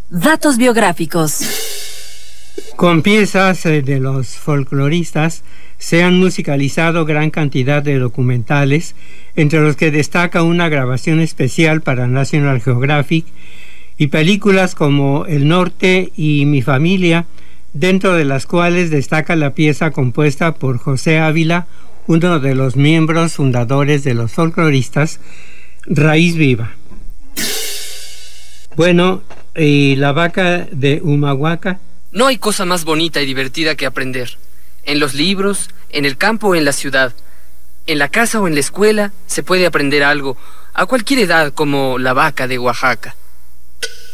Datos biográficos. Con piezas de los folcloristas se han musicalizado gran cantidad de documentales, entre los que destaca una grabación especial para National Geographic y películas como El Norte y Mi Familia, dentro de las cuales destaca la pieza compuesta por José Ávila, uno de los miembros fundadores de los folcloristas, Raíz Viva. Bueno, ¿y la vaca de Humahuaca? No hay cosa más bonita y divertida que aprender. En los libros, en el campo o en la ciudad, en la casa o en la escuela, se puede aprender algo, a cualquier edad, como la vaca de Oaxaca.